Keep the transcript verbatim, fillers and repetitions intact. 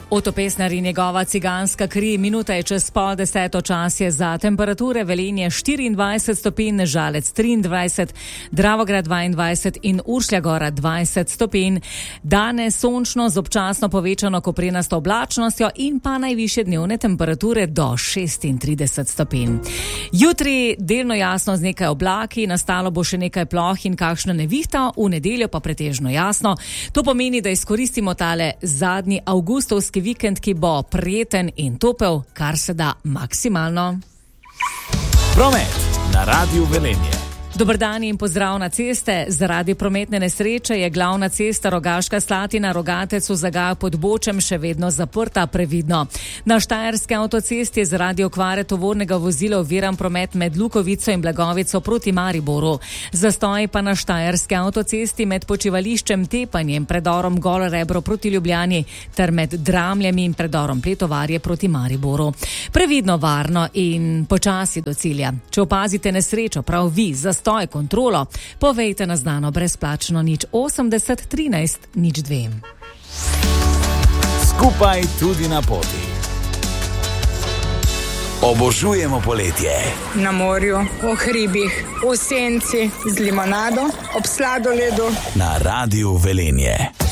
Otopesnar in njegova ciganska kri, minuta je čez pol deseto, čas je za temperature. Velenje štiriindvajset stopinj, Žalec triindvajset, Dravograd dvaindvajset in Uršlja Gora dvajset stopinj. Danes sončno z občasno povečano koprenasto oblačnostjo in pa najvišje dnevne temperature do šestintrideset stopinj. Jutri delno jasno z nekaj oblaki, nastalo bo še nekaj ploh in kakšna nevihta, v nedeljo pa pretežno jasno. To pomeni, da izkoristimo tale zadnji avgustovski vikend, ki bo prijeten in topel, kar se da maksimalno. Promet na Radiu Velenje. Dober dan in pozdrav na ceste. Zaradi prometne nesreče je glavna cesta Rogaška Slatina Rogatec v Zagaju pod Bočem še vedno zaprta, previdno. Na Štajerski avtocesti je zaradi okvare tovornega vozila oviran promet med Lukovico in Blagovico proti Mariboru. Zastoji pa na Štajerski avtocesti med počivališčem Tepanjem, predorom Golo Rebro proti Ljubljani ter med Dramljami in predorom Pletovarje proti Mariboru. Previdno, varno in počasi do cilja. Če opazite nesrečo, prav vi, zastoj kontrolo, povejte na znano brezplačno nič osemdeset trinajst nič dve. Skupaj tudi na poti. Obožujemo poletje. Na morju, v hribih, v senci, z limonado, ob sladoledu. Na Radiu Velenje.